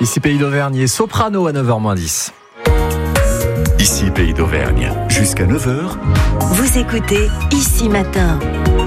Ici Pays d'Auvergne et Soprano à 9h-10. Ici Pays d'Auvergne, jusqu'à 9h. Vous écoutez Ici Matin.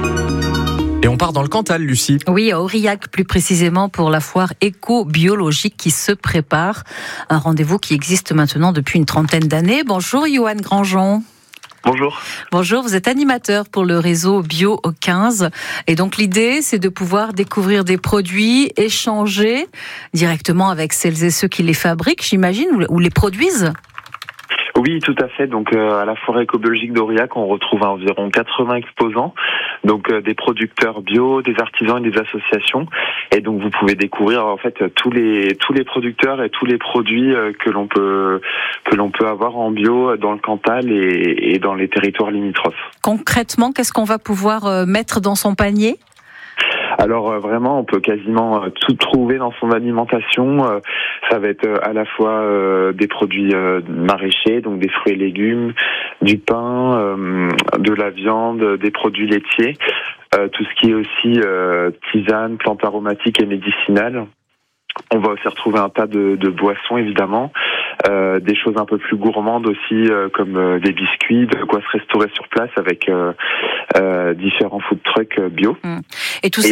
Et on part dans le Cantal, Lucie. Oui, à Aurillac, plus précisément pour la foire éco-biologique qui se prépare. Un rendez-vous qui existe maintenant depuis une trentaine d'années. Bonjour, Johan Grandjean. Bonjour. Bonjour, vous êtes animateur pour le réseau Bio 15. Et donc l'idée, c'est de pouvoir découvrir des produits, échanger directement avec celles et ceux qui les fabriquent, j'imagine, ou les produisent. Oui, tout à fait. Donc à la foire éco-biologique d'Aurillac, on retrouve environ 80 exposants, donc des producteurs bio, des artisans et des associations. Et donc vous pouvez découvrir en fait tous les producteurs et tous les produits que l'on peut avoir en bio dans le Cantal et dans les territoires limitrophes. Concrètement, qu'est-ce qu'on va pouvoir mettre dans son panier ? Alors vraiment, on peut quasiment tout trouver dans son alimentation. Ça va être à la fois des produits maraîchers, donc des fruits et légumes, du pain, de la viande, des produits laitiers, tout ce qui est aussi tisane, plantes aromatiques et médicinales. On va aussi retrouver un tas de boissons, évidemment, des choses un peu plus gourmandes aussi, comme des biscuits, de quoi se restaurer sur place avec différents food trucks bio. Et tous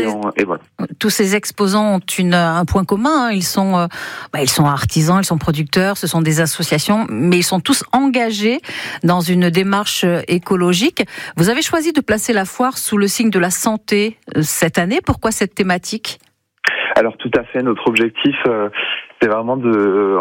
ces exposants ont un point commun. Ils sont artisans, ils sont producteurs, ce sont des associations, mais ils sont tous engagés dans une démarche écologique. Vous avez choisi de placer la foire sous le signe de la santé cette année. Pourquoi cette thématique ? Alors tout à fait, notre objectif, c'est vraiment de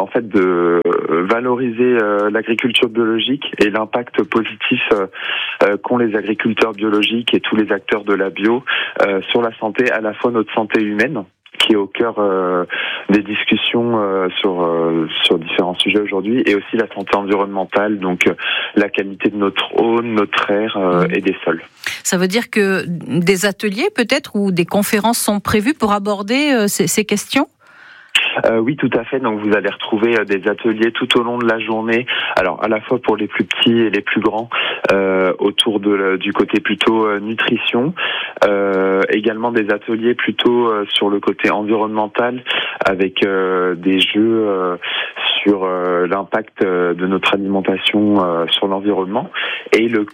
valoriser l'agriculture biologique et l'impact positif qu'ont les agriculteurs biologiques et tous les acteurs de la bio sur la santé, à la fois notre santé humaine, qui est au cœur des discussions sur différents sujets aujourd'hui, et aussi la santé environnementale, donc la qualité de notre eau, notre air et des sols. Ça veut dire que des ateliers peut-être ou des conférences sont prévues pour aborder ces questions ? Oui, tout à fait. Donc, vous allez retrouver des ateliers tout au long de la journée. Alors, à la fois pour les plus petits et les plus grands, autour du côté plutôt nutrition. Également des ateliers plutôt sur le côté environnemental, avec des jeux sur l'impact de notre alimentation sur l'environnement. Et le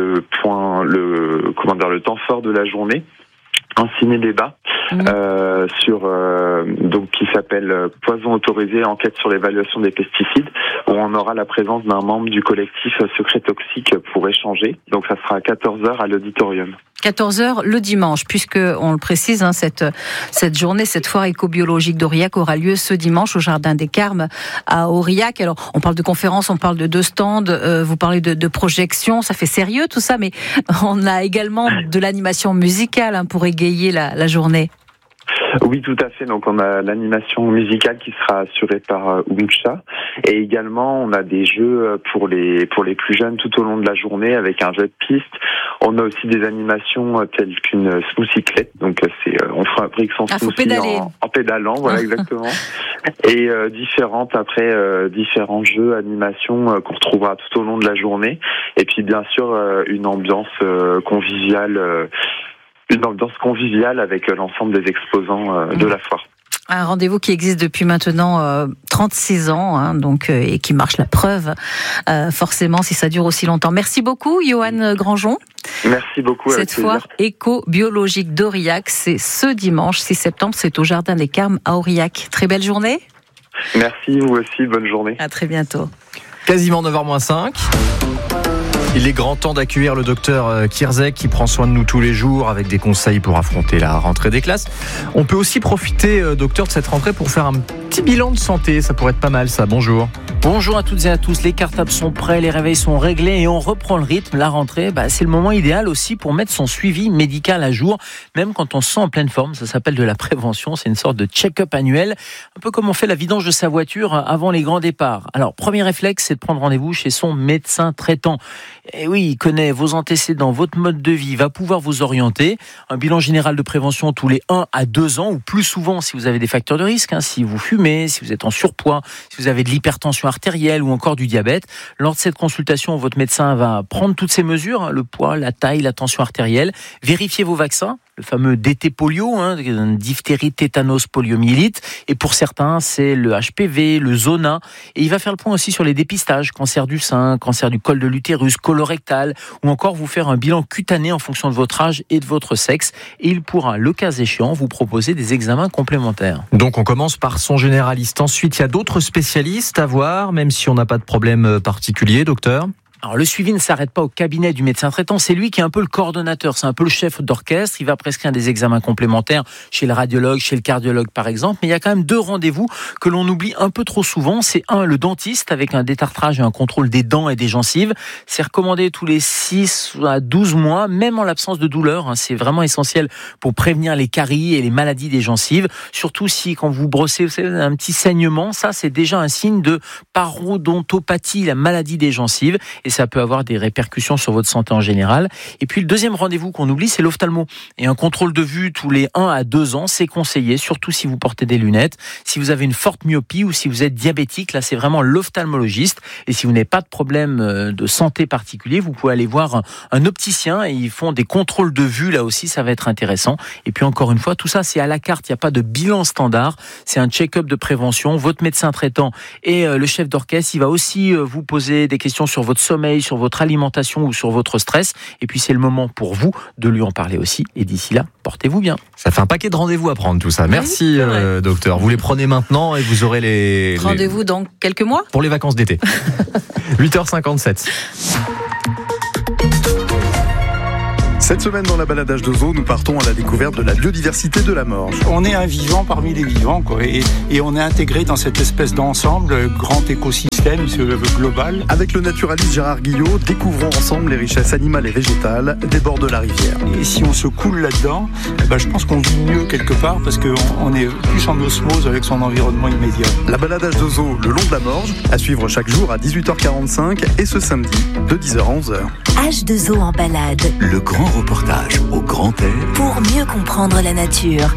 temps fort de la journée, un ciné-débat qui s'appelle Poison autorisé, enquête sur l'évaluation des pesticides, où on aura la présence d'un membre du collectif Secret Toxique pour échanger. Donc ça sera à 14h à l'auditorium. 14h le dimanche, puisque on le précise, cette journée, cette foire éco-biologique d'Aurillac aura lieu ce dimanche au Jardin des Carmes à Aurillac. Alors, on parle de conférences, on parle de stands, vous parlez de projections, ça fait sérieux tout ça, mais on a également de l'animation musicale pour égayer la journée. Oui, tout à fait. Donc, on a l'animation musicale qui sera assurée par Oumcha, et également on a des jeux pour les plus jeunes tout au long de la journée avec un jeu de piste. On a aussi des animations telles qu'une smoothyclette. Donc, on fabrique son smoothie en pédalant, voilà exactement. Et différents jeux, animations qu'on retrouvera tout au long de la journée. Et puis bien sûr une ambiance conviviale. Une ambiance conviviale avec l'ensemble des exposants de la foire. Un rendez-vous qui existe depuis maintenant 36 ans, et qui marche la preuve, forcément, si ça dure aussi longtemps. Merci beaucoup, Johan Grandjean. Merci beaucoup. Cette foire éco-biologique d'Aurillac, c'est ce dimanche 6 septembre, c'est au Jardin des Carmes à Aurillac. Très belle journée. Merci, vous aussi, bonne journée. À très bientôt. Quasiment 9h-5. Il est grand temps d'accueillir le docteur Kierzek qui prend soin de nous tous les jours avec des conseils pour affronter la rentrée des classes. On peut aussi profiter, docteur, de cette rentrée pour faire un petit bilan de santé. Ça pourrait être pas mal, ça. Bonjour. Bonjour à toutes et à tous. Les cartables sont prêts, les réveils sont réglés et on reprend le rythme. La rentrée, c'est le moment idéal aussi pour mettre son suivi médical à jour, même quand on se sent en pleine forme. Ça s'appelle de la prévention. C'est une sorte de check-up annuel, un peu comme on fait la vidange de sa voiture avant les grands départs. Alors, premier réflexe, c'est de prendre rendez-vous chez son médecin traitant. Et oui, il connaît vos antécédents, votre mode de vie, va pouvoir vous orienter. Un bilan général de prévention tous les 1 à 2 ans ou plus souvent si vous avez des facteurs de risque, si vous fumez, si vous êtes en surpoids, si vous avez de l'hypertension artérielle ou encore du diabète. Lors de cette consultation, votre médecin va prendre toutes ces mesures, le poids, la taille, la tension artérielle, vérifier vos vaccins le fameux DT polio, diphtérie, tétanos, poliomyélite. Et pour certains, c'est le HPV, le zona. Et il va faire le point aussi sur les dépistages, cancer du sein, cancer du col de l'utérus, colorectal, ou encore vous faire un bilan cutané en fonction de votre âge et de votre sexe. Et il pourra, le cas échéant, vous proposer des examens complémentaires. Donc on commence par son généraliste. Ensuite, il y a d'autres spécialistes à voir, même si on n'a pas de problème particulier, docteur. Alors le suivi ne s'arrête pas au cabinet du médecin traitant, c'est lui qui est un peu le coordonnateur, c'est un peu le chef d'orchestre, il va prescrire des examens complémentaires chez le radiologue, chez le cardiologue par exemple, mais il y a quand même 2 rendez-vous que l'on oublie un peu trop souvent, c'est 1, le dentiste avec un détartrage et un contrôle des dents et des gencives, c'est recommandé tous les 6 à 12 mois, même en l'absence de douleur, c'est vraiment essentiel pour prévenir les caries et les maladies des gencives, surtout si quand vous brossez, vous savez, un petit saignement, ça c'est déjà un signe de parodontopathie, la maladie des gencives, et ça peut avoir des répercussions sur votre santé en général. Et puis le deuxième rendez-vous qu'on oublie, c'est l'ophtalmo. Et un contrôle de vue tous les 1 à 2 ans, c'est conseillé, surtout si vous portez des lunettes, si vous avez une forte myopie ou si vous êtes diabétique, là c'est vraiment l'ophtalmologiste. Et si vous n'avez pas de problème de santé particulier, vous pouvez aller voir un opticien et ils font des contrôles de vue, là aussi ça va être intéressant. Et puis encore une fois, tout ça c'est à la carte, il n'y a pas de bilan standard, c'est un check-up de prévention. Votre médecin traitant et le chef d'orchestre, il va aussi vous poser des questions sur votre sommeil, sur votre alimentation ou sur votre stress. Et puis c'est le moment pour vous de lui en parler aussi. Et d'ici là, portez-vous bien. Ça fait un paquet de rendez-vous à prendre tout ça. Merci docteur. Vous les prenez maintenant et vous aurez les... Rendez-vous dans quelques mois ? Pour les vacances d'été. 8h57. Cette semaine, dans la baladage de zoo, nous partons à la découverte de la biodiversité de la Morge. On est un vivant parmi les vivants, quoi, et on est intégré dans cette espèce d'ensemble, grand écosystème global. Avec le naturaliste Gérard Guillot, découvrons ensemble les richesses animales et végétales des bords de la rivière. Et si on se coule là-dedans, je pense qu'on vit mieux quelque part, parce qu'on est plus en osmose avec son environnement immédiat. La baladage de zoo le long de la Morge, à suivre chaque jour à 18h45 et ce samedi de 10h à 11h. H2O en balade. Le grand reportage au grand air. Pour mieux comprendre la nature.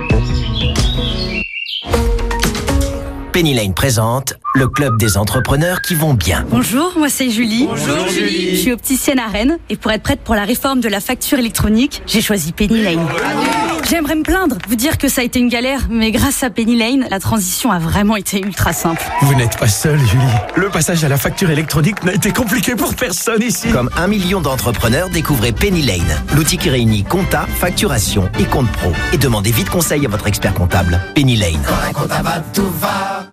Penny Lane présente le club des entrepreneurs qui vont bien. Bonjour, moi c'est Julie. Bonjour Julie. Je suis opticienne à Rennes et pour être prête pour la réforme de la facture électronique, j'ai choisi Penny Lane. J'aimerais me plaindre, vous dire que ça a été une galère, mais grâce à Penny Lane, la transition a vraiment été ultra simple. Vous n'êtes pas seule, Julie. Le passage à la facture électronique n'a été compliqué pour personne ici. Comme 1 million d'entrepreneurs, découvrez Penny Lane, l'outil qui réunit compta, facturation et compte pro. Et demandez vite conseil à votre expert comptable. Penny Lane. Quand un comptable va, tout va.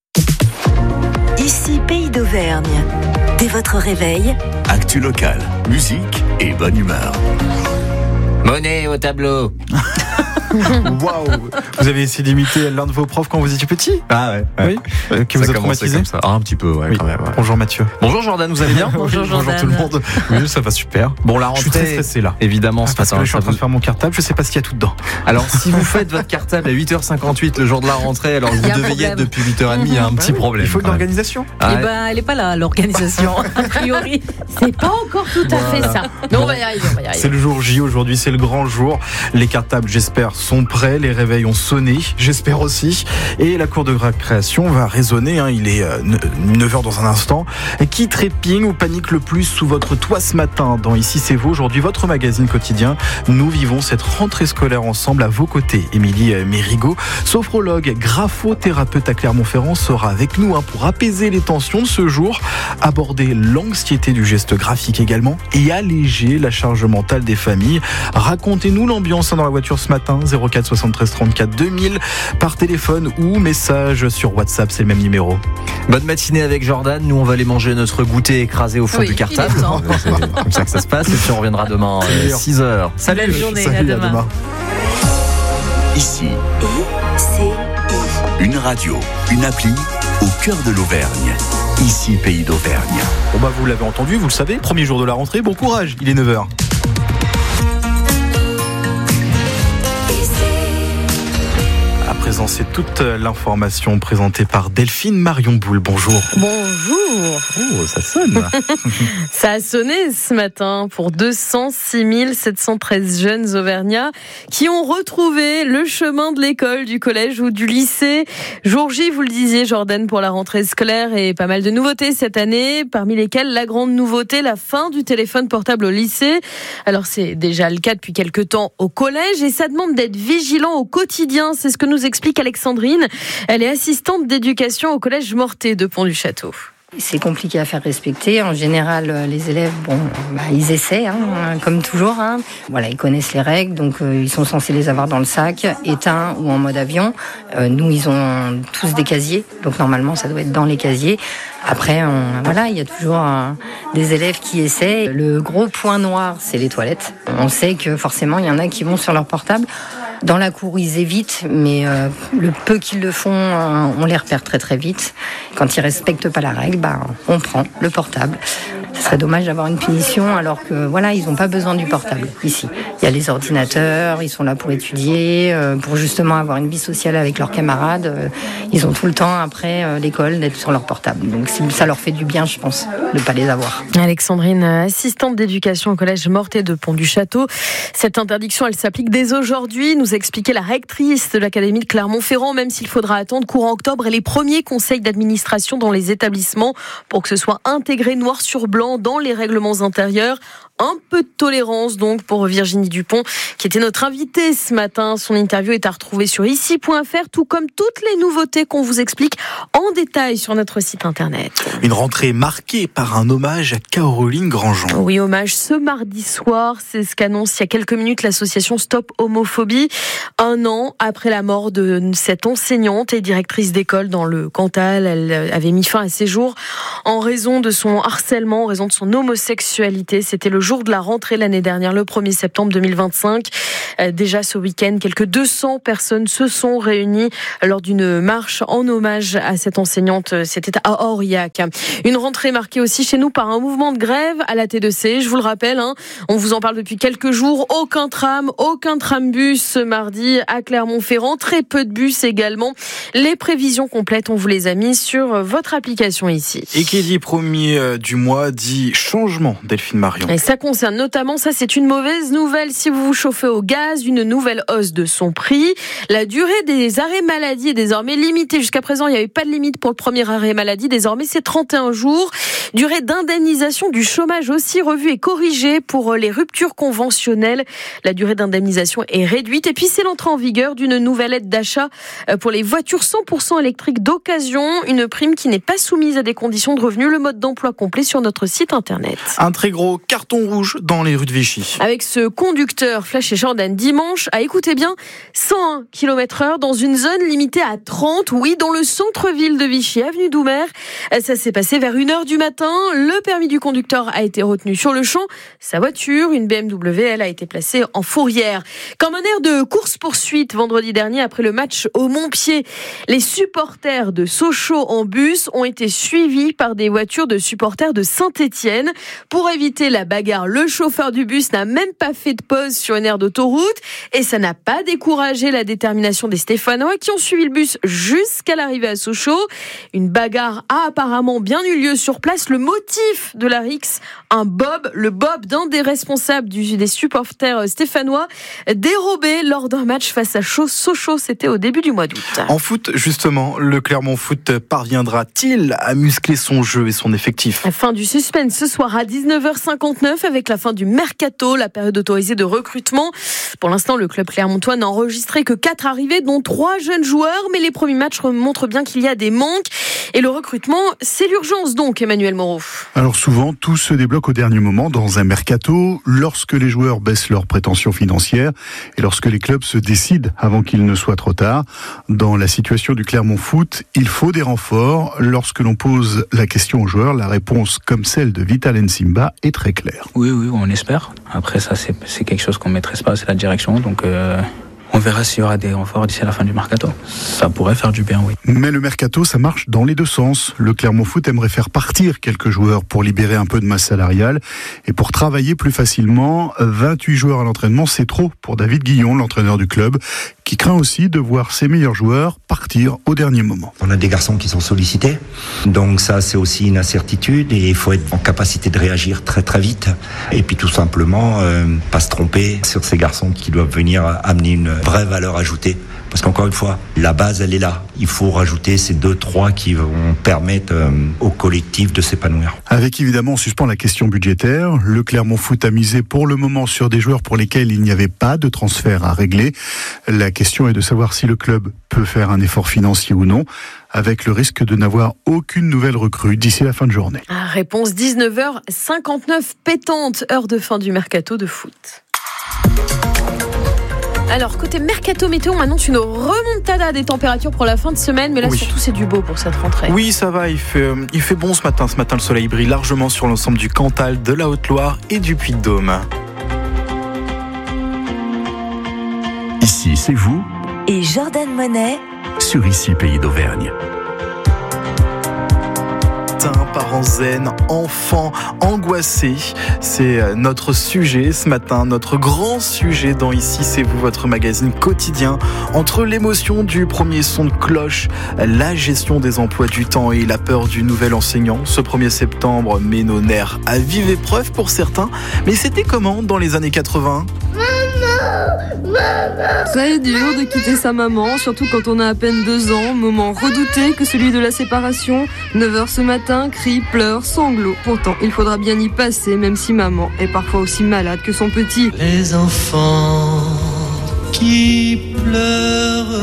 Ici Pays d'Auvergne. Dès votre réveil, Actu locale, musique et bonne humeur. Monnaie au tableau. Waouh! Vous avez essayé d'imiter l'un de vos profs quand vous étiez petit? Ah ouais. Oui. Qui vous a traumatisé? Un petit peu, ouais, oui. Quand même. Ouais. Bonjour Mathieu. Bonjour Jordan, vous allez bien? Bonjour Jordan. Bonjour tout le monde. Oui, ça va super. Bon, la rentrée. Je suis très stressé là. Évidemment, ce parce matin. Que je suis en train de faire mon cartable, je sais pas ce qu'il y a tout dedans. Alors, si vous faites votre cartable à 8h58 le jour de la rentrée, alors vous devez y être depuis 8h30, il y a un petit problème. Il faut de l'organisation. Eh ben, elle est pas là, l'organisation. A priori, c'est pas encore tout à fait ça. Mais on va y arriver, C'est le jour J aujourd'hui, c'est le grand jour. Les cartables, j'espère, sont prêts. Les réveils ont sonné, j'espère aussi. Et la cour de récréation va résonner. Il est 9h dans un instant. Et qui trépigne ou panique le plus sous votre toit ce matin dans Ici c'est vous, aujourd'hui votre magazine quotidien. Nous vivons cette rentrée scolaire ensemble à vos côtés. Émilie Mérigot, sophrologue, graphothérapeute à Clermont-Ferrand, sera avec nous pour apaiser les tensions de ce jour, aborder l'anxiété du geste graphique également et alléger la charge mentale des familles. Racontez-nous l'ambiance dans la voiture ce matin, 04 73 34 2000 par téléphone ou message sur WhatsApp, c'est le même numéro. Bonne matinée avec Jordan, nous on va aller manger notre goûter écrasé au fond du cartable. C'est comme ça que ça se passe et puis on reviendra demain 6h. Salut, belle journée, à demain. Ici, une radio, une appli au cœur de l'Auvergne. Ici Pays d'Auvergne. Bon vous l'avez entendu, vous le savez, premier jour de la rentrée, bon courage, il est 9h. À présent présent, c'est toute l'information présentée par Delphine Marion Boule. Bonjour. Bonjour. Oh, ça sonne. Ça a sonné ce matin pour 206 713 jeunes Auvergnats qui ont retrouvé le chemin de l'école, du collège ou du lycée. Jour J, vous le disiez, Jordan, pour la rentrée scolaire, et pas mal de nouveautés cette année, parmi lesquelles la grande nouveauté, la fin du téléphone portable au lycée. Alors c'est déjà le cas depuis quelques temps au collège, et ça demande d'être vigilant au quotidien. C'est ce que nous explique Alexandrine. Elle est assistante d'éducation au collège Mortet de Pont-du-Château. C'est compliqué à faire respecter. En général, les élèves, ils essaient, comme toujours. Voilà, ils connaissent les règles, donc ils sont censés les avoir dans le sac, éteints ou en mode avion. Nous, ils ont tous des casiers, donc normalement, ça doit être dans les casiers. Après, il y a toujours des élèves qui essaient. Le gros point noir, c'est les toilettes. On sait que forcément, il y en a qui vont sur leur portable. Dans la cour, ils évitent, mais le peu qu'ils le font, on les repère très très vite. Quand ils respectent pas la règle, on prend le portable. Ce serait dommage d'avoir une punition alors que ils n'ont pas besoin du portable ici. Il y a les ordinateurs, ils sont là pour étudier, pour justement avoir une vie sociale avec leurs camarades. Ils ont tout le temps après l'école d'être sur leur portable. Donc ça leur fait du bien, je pense, de ne pas les avoir. Alexandrine, assistante d'éducation au collège Mortet de Pont-du-Château. Cette interdiction, elle s'applique dès aujourd'hui, nous expliquait la rectrice de l'académie de Clermont-Ferrand, même s'il faudra attendre courant octobre et les premiers conseils d'administration dans les établissements pour que ce soit intégré noir sur blanc dans les règlements intérieurs. Un peu de tolérance donc pour Virginie Dupont, qui était notre invitée ce matin. Son interview est à retrouver sur ici.fr, tout comme toutes les nouveautés qu'on vous explique en détail sur notre site internet. Une rentrée marquée par un hommage à Caroline Grandjean. Oui, hommage ce mardi soir, c'est ce qu'annonce il y a quelques minutes l'association Stop Homophobie. 1 an après la mort de cette enseignante et directrice d'école dans le Cantal, elle avait mis fin à ses jours en raison de son harcèlement, en raison de son homosexualité. C'était le jour de la rentrée l'année dernière, le 1er septembre 2025. Déjà ce week-end, quelques 200 personnes se sont réunies lors d'une marche en hommage à cette enseignante. C'était à Aurillac. Une rentrée marquée aussi chez nous par un mouvement de grève à la T2C. Je vous le rappelle, on vous en parle depuis quelques jours. Aucun trambus ce mardi à Clermont-Ferrand. Très peu de bus également. Les prévisions complètes, on vous les a mises sur votre application ici. Et qui dit premier du mois dit changement, Delphine Marion. Et ça concerne notamment, ça c'est une mauvaise nouvelle, si vous vous chauffez au gaz, une nouvelle hausse de son prix. La durée des arrêts maladie est désormais limitée. Jusqu'à présent, il n'y avait pas de limite pour le premier arrêt maladie. Désormais, c'est 31 jours. Durée d'indemnisation du chômage aussi revue et corrigée pour les ruptures conventionnelles. La durée d'indemnisation est réduite. Et puis, c'est l'entrée en vigueur d'une nouvelle aide d'achat pour les voitures 100% électriques d'occasion. Une prime qui n'est pas soumise à des conditions de revenus. Le mode d'emploi complet sur notre site internet. Un très gros carton rouge dans les rues de Vichy. Avec ce conducteur flashé Jordan dimanche à, écoutez bien, 101 km/h dans une zone limitée à 30, oui, dans le centre-ville de Vichy, avenue Doumer. Ça s'est passé vers 1h du matin. Le permis du conducteur a été retenu sur le champ. Sa voiture, une BMW, elle a été placée en fourrière. Comme un air de course-poursuite vendredi dernier après le match au Montpied, les supporters de Sochaux en bus ont été suivis par des voitures de supporters de Saint-Étienne. Pour éviter la bagarre, le chauffeur du bus n'a même pas fait de pause sur une aire d'autoroute et ça n'a pas découragé la détermination des Stéphanois qui ont suivi le bus jusqu'à l'arrivée à Sochaux. Une bagarre a apparemment bien eu lieu sur place. Le motif de la rixe, le bob d'un des responsables des supporters stéphanois dérobé lors d'un match face à Sochaux. C'était au début du mois d'août. En foot, justement, le Clermont Foot parviendra-t-il à muscler son jeu et son effectif ? Fin du suspense ce soir à 19h59 avec la fin du mercato, la période autorisée de recrutement. Pour l'instant, le club clermontois n'a enregistré que 4 arrivées, dont 3 jeunes joueurs, mais les premiers matchs montrent bien qu'il y a des manques. Et le recrutement, c'est l'urgence donc, Emmanuel Moreau. Alors souvent, tout se débloque au dernier moment dans un mercato, lorsque les joueurs baissent leurs prétentions financières et lorsque les clubs se décident avant qu'il ne soit trop tard. Dans la situation du Clermont Foot, il faut des renforts. Lorsque l'on pose la question aux joueurs, la réponse, comme celle de Vital Nsimba, est très claire. Oui, on espère. Après ça, c'est quelque chose qu'on ne maîtrise pas, c'est la direction. Donc On verra s'il y aura des renforts d'ici à la fin du mercato. Ça pourrait faire du bien, oui. Mais le mercato, ça marche dans les deux sens. Le Clermont Foot aimerait faire partir quelques joueurs pour libérer un peu de masse salariale et pour travailler plus facilement. 28 joueurs à l'entraînement, c'est trop pour David Guillon, l'entraîneur du club, qui craint aussi de voir ses meilleurs joueurs partir au dernier moment. On a des garçons qui sont sollicités, donc ça c'est aussi une incertitude et il faut être en capacité de réagir très très vite et puis tout simplement pas se tromper sur ces garçons qui doivent venir amener une vraie valeur ajoutée. Parce qu'encore une fois, la base, elle est là. Il faut rajouter ces 2-3 qui vont permettre au collectif de s'épanouir. Avec évidemment, on suspend la question budgétaire. Le Clermont Foot a misé pour le moment sur des joueurs pour lesquels il n'y avait pas de transfert à régler. La question est de savoir si le club peut faire un effort financier ou non, avec le risque de n'avoir aucune nouvelle recrue d'ici la fin de journée. Réponse 19h59 pétante, heure de fin du mercato de foot. Alors, côté mercato météo, on annonce une remontada des températures pour la fin de semaine, mais là, surtout, c'est du beau pour cette rentrée. Oui, ça va, il fait bon ce matin. Ce matin, le soleil brille largement sur l'ensemble du Cantal, de la Haute-Loire et du Puy-de-Dôme. Ici, c'est vous. Et Jordan Monet. Sur Ici, Pays d'Auvergne. Parents zen, enfants angoissés, c'est notre sujet ce matin, notre grand sujet dans Ici c'est vous, votre magazine quotidien. Entre l'émotion du premier son de cloche, la gestion des emplois du temps et la peur du nouvel enseignant, ce 1er septembre met nos nerfs à vive épreuve pour certains. Mais c'était comment dans les années 80 ? Très dur de quitter sa maman, surtout quand on a à peine 2 ans, moment redouté que celui de la séparation. 9h ce matin, cris, pleurs, sanglots. Pourtant, il faudra bien y passer, même si maman est parfois aussi malade que son petit. Les enfants qui pleurent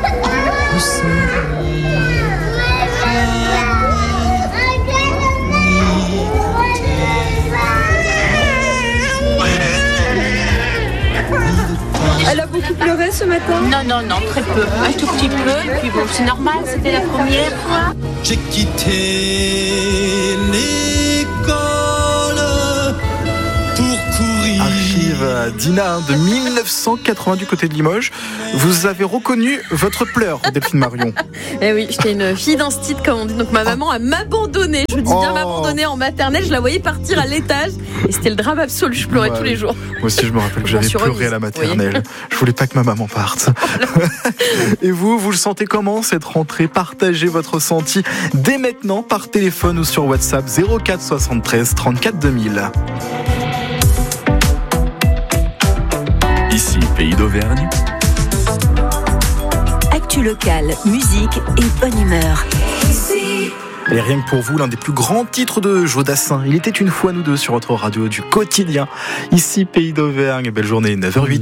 Elle a beaucoup pleuré ce matin ? Non, très peu. Un tout petit peu, et puis bon, c'est normal, c'était la première fois. J'ai quitté l'école pour courir. Archive Dina de 1980 du côté de Limoges. Vous avez reconnu votre pleur, Delphine Marion. Eh oui, j'étais une fille d'instit, comme on dit. Donc ma maman a m'abandonné. Je dis bien m'abandonner en maternelle. Je la voyais partir à l'étage. Et c'était le drame absolu. Je pleurais tous les jours. Moi aussi, je me rappelle que j'avais pleuré à la maternelle. Je voulais pas que ma maman parte. Et vous le sentez comment cette rentrée ? Partagez votre ressenti dès maintenant par téléphone ou sur WhatsApp 04 73 34 2000. Ici, Pays d'Auvergne. Actu locale, musique et bonne humeur. Et rien que pour vous, l'un des plus grands titres de Jodassin. Il était une fois nous deux sur votre radio du quotidien. Ici, Pays d'Auvergne. Belle journée, 9h08.